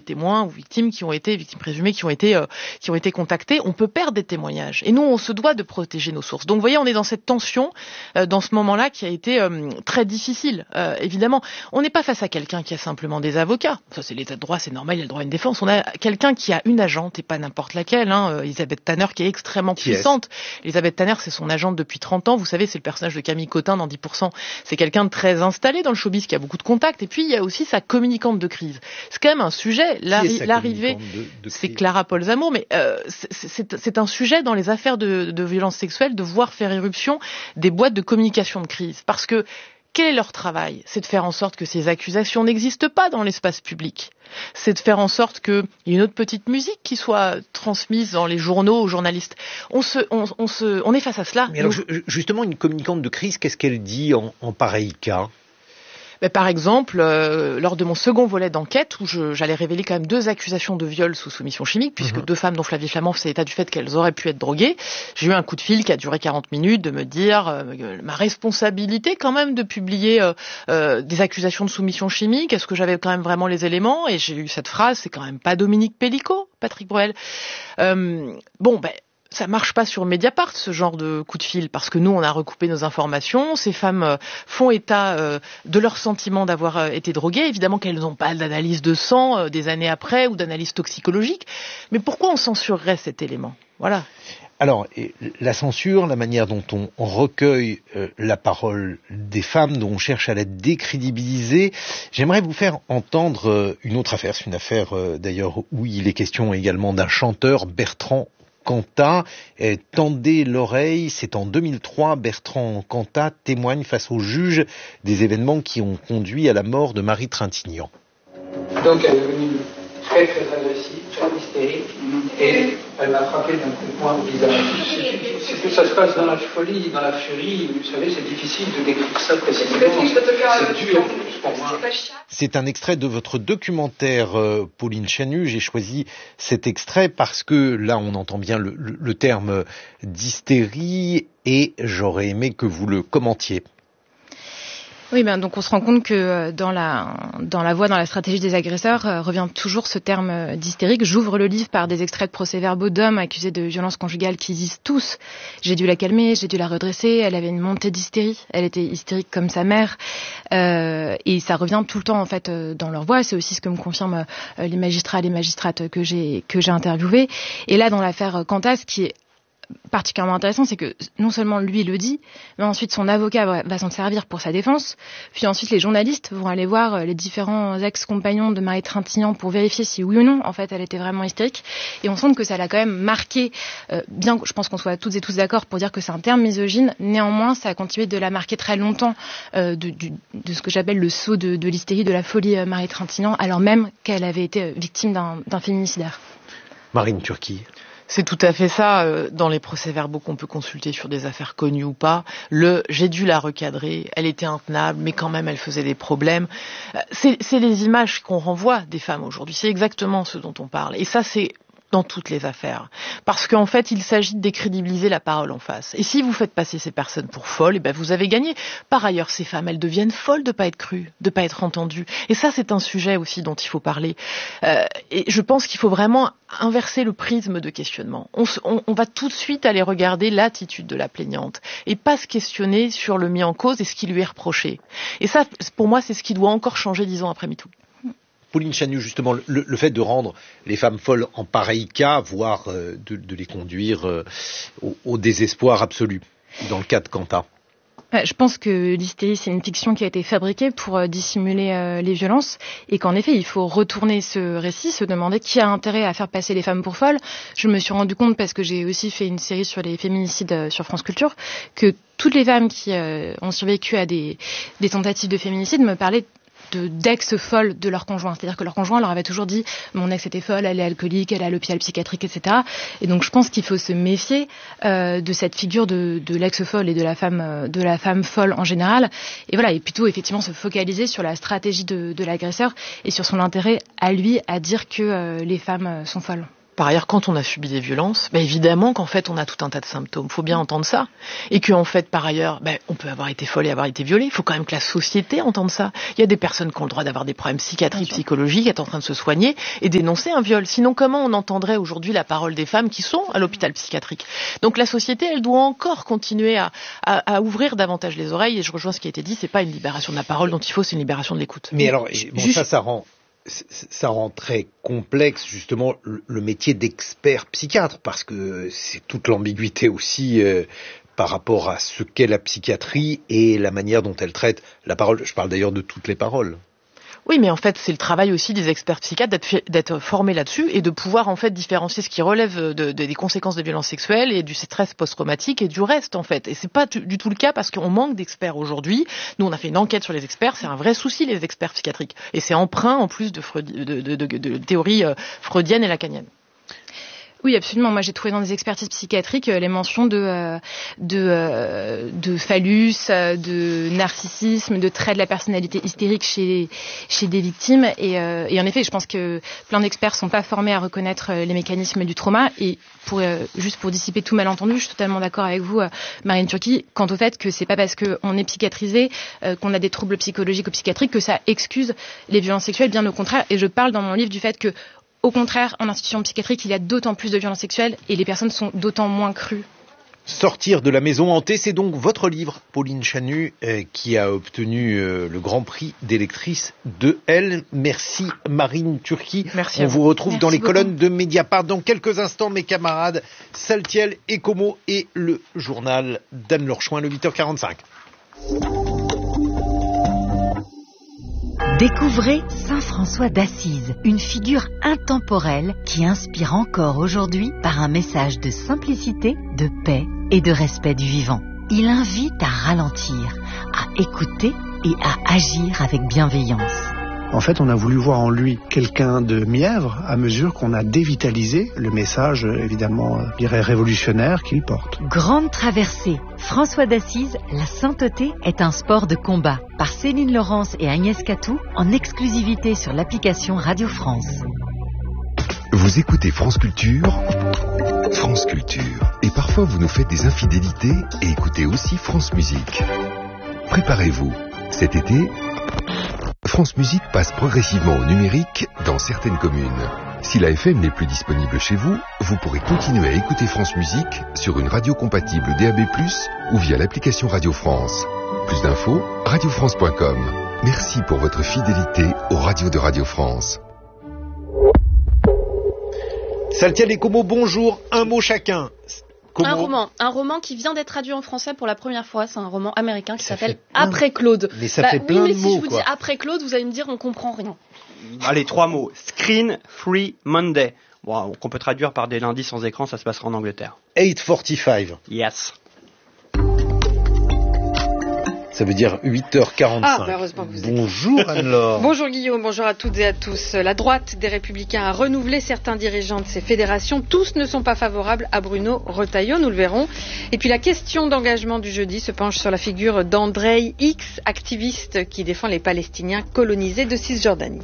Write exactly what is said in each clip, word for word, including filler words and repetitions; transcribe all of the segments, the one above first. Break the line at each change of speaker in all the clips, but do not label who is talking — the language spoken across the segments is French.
témoins ou victimes qui ont été, victimes présumées, qui ont été, euh, qui ont été contactées. On peut perdre des témoignages. Et nous, on se doit de protéger nos sources. Donc, vous voyez, on est dans cette tension, euh, dans ce moment-là, qui a été euh, très difficile, euh, évidemment. On n'est pas face à quelqu'un qui a simplement des avocats. Ça, c'est l'état de droit, c'est normal, il a le droit à une défense. On a quelqu'un qui a une agente, et pas n'importe laquelle, hein, Elisabeth Tanner, qui est extrêmement
qui
puissante. Elisabeth Tanner, c'est son agente depuis trente ans. Vous savez, c'est le personnage de Camille Cotin dans dix pour cent. C'est quelqu'un de très installé dans le showbiz, qui a beaucoup de contacts. Et puis, il y a aussi sa communicante de crise. C'est quand même un sujet. L'arri- l'arrivée, de, de c'est Clara Polzamour, mais euh, c'est, c'est, c'est un sujet dans les affaires de, de violence sexuelle de voir faire irruption des boîtes de communication de crise. Parce que quel est leur travail ? C'est de faire en sorte que ces accusations n'existent pas dans l'espace public. C'est de faire en sorte qu'il y ait une autre petite musique qui soit transmise dans les journaux aux journalistes. On, se, on, on, se, on est face à cela.
Mais alors, justement, une communicante de crise, qu'est-ce qu'elle dit en, en pareil cas ?
Mais par exemple, euh, lors de mon second volet d'enquête, où je, j'allais révéler quand même deux accusations de viol sous soumission chimique, puisque mmh. deux femmes dont Flavie Flament faisait état du fait qu'elles auraient pu être droguées, j'ai eu un coup de fil qui a duré quarante minutes de me dire euh, ma responsabilité quand même de publier euh, euh, des accusations de soumission chimique, est-ce que j'avais quand même vraiment les éléments ? Et j'ai eu cette phrase, c'est quand même pas Dominique Pellicot, Patrick Bruel. Euh, bon, ben... ça marche pas sur Mediapart, ce genre de coup de fil, parce que nous, on a recoupé nos informations. Ces femmes euh, font état euh, de leur sentiment d'avoir euh, été droguées. Évidemment qu'elles n'ont pas d'analyse de sang euh, des années après ou d'analyse toxicologique. Mais pourquoi on censurerait cet élément ? Voilà.
Alors, la censure, la manière dont on recueille euh, la parole des femmes, dont on cherche à la décrédibiliser, j'aimerais vous faire entendre euh, une autre affaire. C'est une affaire, euh, d'ailleurs, où il est question également d'un chanteur, Bertrand Cantat. Eh, tendez l'oreille, c'est en deux mille trois, Bertrand Cantat témoigne face au juge des événements qui ont conduit à la mort de Marie Trintignant.
Donc elle est devenue très très agressive, très hystérique, et elle m'a frappé d'un coup de poing au visage. C'est que ça se passe dans la folie, dans la furie, vous savez, c'est difficile de décrire ça précisément. C'est dur pour moi.
C'est un extrait de votre documentaire, euh, Pauline Chanu. J'ai choisi cet extrait parce que là, on entend bien le, le, le terme d'hystérie et j'aurais aimé que vous le commentiez.
Oui, ben donc on se rend compte que dans la dans la voie, dans la stratégie des agresseurs, euh, revient toujours ce terme d'hystérique. J'ouvre le livre par des extraits de procès-verbaux d'hommes accusés de violences conjugales qui disent tous « j'ai dû la calmer, j'ai dû la redresser, elle avait une montée d'hystérie, elle était hystérique comme sa mère euh, ». Et ça revient tout le temps en fait dans leur voix. C'est aussi ce que me confirment euh, les magistrats et les magistrates que j'ai que j'ai interviewés. Et là, dans l'affaire Cantat, ce qui est particulièrement intéressant, c'est que non seulement lui le dit, mais ensuite son avocat va, va s'en servir pour sa défense, puis ensuite les journalistes vont aller voir les différents ex-compagnons de Marie Trintignant pour vérifier si oui ou non, en fait, elle était vraiment hystérique, et on sent que ça l'a quand même marqué, euh, bien je pense qu'on soit toutes et tous d'accord pour dire que c'est un terme misogyne, néanmoins ça a continué de la marquer très longtemps euh, de, de, de ce que j'appelle le sceau de, de l'hystérie, de la folie euh, Marie Trintignant, alors même qu'elle avait été victime d'un, d'un féminicidaire.
Marine Turki.
C'est tout à fait ça, dans les procès-verbaux qu'on peut consulter sur des affaires connues ou pas. Le « j'ai dû la recadrer, elle était intenable, mais quand même elle faisait des problèmes ». C'est, c'est les images qu'on renvoie des femmes aujourd'hui, c'est exactement ce dont on parle. Et ça, c'est dans toutes les affaires. Parce qu'en fait, il s'agit de décrédibiliser la parole en face. Et si vous faites passer ces personnes pour folles, eh ben vous avez gagné. Par ailleurs, ces femmes, elles deviennent folles de pas être crues, de pas être entendues. Et ça, c'est un sujet aussi dont il faut parler. Euh, et je pense qu'il faut vraiment inverser le prisme de questionnement. On, on, on va tout de suite aller regarder l'attitude de la plaignante et pas se questionner sur le mis en cause et ce qui lui est reproché. Et ça, pour moi, c'est ce qui doit encore changer dix ans après MeToo.
Pauline Chanu, justement, le, le fait de rendre les femmes folles en pareil cas, voire euh, de, de les conduire euh, au, au désespoir absolu, dans le cas de Cantat.
Je pense que l'hystérie, c'est une fiction qui a été fabriquée pour euh, dissimuler euh, les violences et qu'en effet, il faut retourner ce récit, se demander qui a intérêt à faire passer les femmes pour folles. Je me suis rendu compte, parce que j'ai aussi fait une série sur les féminicides euh, sur France Culture, que toutes les femmes qui euh, ont survécu à des, des tentatives de féminicide me parlaient de, d'ex folles de leur conjoint. C'est-à-dire que leur conjoint leur avait toujours dit « mon ex était folle, elle est alcoolique, elle est à l'hôpital psychiatrique, et cetera » Et donc je pense qu'il faut se méfier euh, de cette figure de, de l'ex folle et de la femme euh, de la femme folle en général. Et voilà, et plutôt effectivement se focaliser sur la stratégie de, de l'agresseur et sur son intérêt à lui à dire que euh, les femmes sont folles.
par ailleurs, quand on a subi des violences, bah, évidemment qu'en fait, on a tout un tas de symptômes. Il faut bien entendre ça. Et qu'en fait, par ailleurs, bah, on peut avoir été folle et avoir été violée. Il faut quand même que la société entende ça. Il y a des personnes qui ont le droit d'avoir des problèmes psychiatriques, psychologiques, être en train de se soigner et dénoncer un viol. Sinon, comment on entendrait aujourd'hui la parole des femmes qui sont à l'hôpital psychiatrique? Donc la société, elle doit encore continuer à, à, à ouvrir davantage les oreilles. Et je rejoins ce qui a été dit, c'est pas une libération de la parole dont il faut, c'est une libération de l'écoute.
Mais alors, bon, Juste... ça, ça rend... ça rend très complexe justement le métier d'expert psychiatre, parce que c'est toute l'ambiguïté aussi euh, par rapport à ce qu'est la psychiatrie et la manière dont elle traite la parole. Je parle d'ailleurs de toutes les paroles.
Oui, mais en fait, c'est le travail aussi des experts psychiatres d'être, d'être formés là-dessus et de pouvoir en fait différencier ce qui relève de, de, des conséquences des violences sexuelles et du stress post-traumatique et du reste en fait. Et c'est pas du tout le cas parce qu'on manque d'experts aujourd'hui. Nous, on a fait une enquête sur les experts, c'est un vrai souci les experts psychiatriques et c'est empreint en plus de, Freud, de, de, de, de, de théorie freudienne et lacanienne.
Oui, absolument. Moi, j'ai trouvé dans des expertises psychiatriques euh, les mentions de euh, de, euh, de phallus, euh, de narcissisme, de traits de la personnalité hystérique chez chez des victimes. Et, euh, et en effet, je pense que plein d'experts sont pas formés à reconnaître les mécanismes du trauma. Et pour euh, juste pour dissiper tout malentendu, je suis totalement d'accord avec vous, euh, Marine Turki, quant au fait que c'est pas parce qu'on est psychiatrisé, euh, qu'on a des troubles psychologiques ou psychiatriques que ça excuse les violences sexuelles. Bien au contraire. Et je parle dans mon livre du fait que au contraire, en institution psychiatrique, il y a d'autant plus de violences sexuelles et les personnes sont d'autant moins crues.
Sortir de la maison hantée, c'est donc votre livre, Pauline Chanu, euh, qui a obtenu euh, le Grand Prix des lectrices de Elle. Merci Marine Turki.
Merci.
On vous retrouve
Merci
dans les
beaucoup.
colonnes de Mediapart dans quelques instants, mes camarades Saltiel et Como et le journal d'Anne-Laure Chouin, le huit heures quarante-cinq.
Découvrez Saint François d'Assise, une figure intemporelle qui inspire encore aujourd'hui par un message de simplicité, de paix et de respect du vivant. Il invite à ralentir, à écouter et à agir avec bienveillance.
En fait, on a voulu voir en lui quelqu'un de mièvre à mesure qu'on a dévitalisé le message, évidemment, je dirais révolutionnaire qu'il porte.
Grande traversée. François d'Assise, la sainteté est un sport de combat. Par Céline Laurence et Agnès Catou, en exclusivité sur l'application Radio France.
Vous écoutez France Culture, France Culture. Et parfois vous nous faites des infidélités et écoutez aussi France Musique. Préparez-vous. Cet été, France Musique passe progressivement au numérique dans certaines communes. Si la F M n'est plus disponible chez vous, vous pourrez continuer à écouter France Musique sur une radio compatible D A B plus, ou via l'application Radio France. Plus d'infos, radio france point com. Merci pour votre fidélité aux radios de Radio France.
Saltiel et Como, bonjour. Un mot chacun. Como.
Un roman, un roman qui vient d'être traduit en français pour la première fois. C'est un roman américain qui
ça
s'appelle
plein...
Après Claude.
Mais ça
bah,
fait plein
oui, mais
de
si
mots,
je vous
quoi.
dis Après Claude, vous allez me dire on comprend rien.
Allez, trois mots. Screen Free Monday. Bon, qu'on peut traduire par des lundis sans écran, ça se passera en Angleterre.
huit quarante-cinq.
Yes.
Ça veut dire huit heures quarante-cinq.
Ah, bah heureusement que vous êtes.
Bonjour Anne-Laure.
Bonjour Guillaume, bonjour à toutes et à tous. La droite des Républicains a renouvelé certains dirigeants de ces fédérations. Tous ne sont pas favorables à Bruno Retailleau, nous le verrons. Et puis la question d'engagement du jeudi se penche sur la figure d'Andrei X, activiste qui défend les Palestiniens colonisés de Cisjordanie.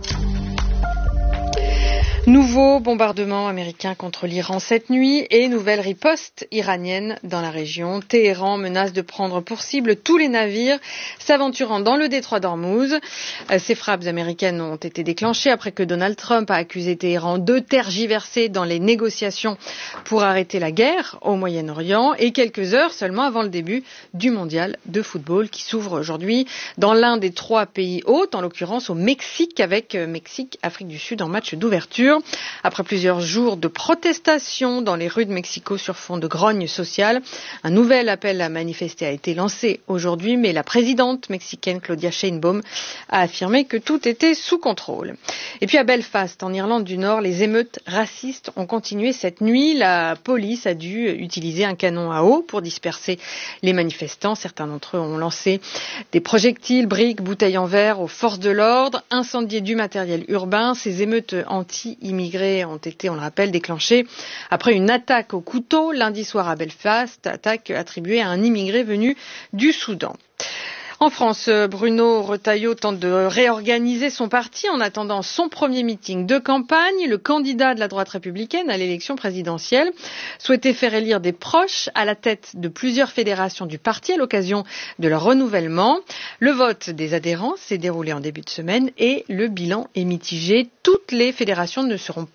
Nouveau bombardement américain contre l'Iran cette nuit et nouvelle riposte iranienne dans la région. Téhéran menace de prendre pour cible tous les navires s'aventurant dans le détroit d'Ormuz. Ces frappes américaines ont été déclenchées après que Donald Trump a accusé Téhéran de tergiverser dans les négociations pour arrêter la guerre au Moyen-Orient et quelques heures seulement avant le début du mondial de football qui s'ouvre aujourd'hui dans l'un des trois pays hôtes, en l'occurrence au Mexique avec Mexique-Afrique du Sud en match d'ouverture. Après plusieurs jours de protestations dans les rues de Mexico sur fond de grogne sociale, un nouvel appel à manifester a été lancé aujourd'hui, mais la présidente mexicaine Claudia Sheinbaum a affirmé que tout était sous contrôle. Et puis à Belfast, en Irlande du Nord, les émeutes racistes ont continué cette nuit. La police a dû utiliser un canon à eau pour disperser les manifestants. Certains d'entre eux ont lancé des projectiles, briques, bouteilles en verre aux forces de l'ordre, incendié du matériel urbain. Ces émeutes anti immigrés ont été, on le rappelle, déclenchés après une attaque au couteau lundi soir à Belfast, attaque attribuée à un immigré venu du Soudan. En France, Bruno Retailleau tente de réorganiser son parti en attendant son premier meeting de campagne. Le candidat de la droite républicaine à l'élection présidentielle souhaitait faire élire des proches à la tête de plusieurs fédérations du parti à l'occasion de leur renouvellement. Le vote des adhérents s'est déroulé en début de semaine et le bilan est mitigé. Toutes les fédérations ne seront